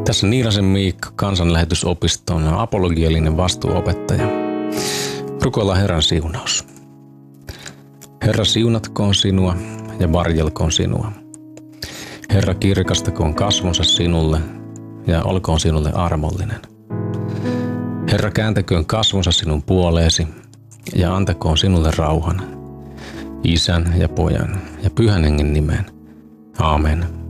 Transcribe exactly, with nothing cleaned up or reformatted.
Tässä Niirasen Miikka, Kansanlähetysopiston apologiallinen vastuuopettaja. Rukoillaan Herran siunaus. Herra siunatkoon sinua ja varjelkoon sinua. Herra kirkastakoon kasvonsa sinulle ja olkoon sinulle armollinen. Herra kääntäköön kasvonsa sinun puoleesi ja antakoon sinulle rauhan. Isän ja Pojan ja Pyhän Hengen nimeen. Aamen.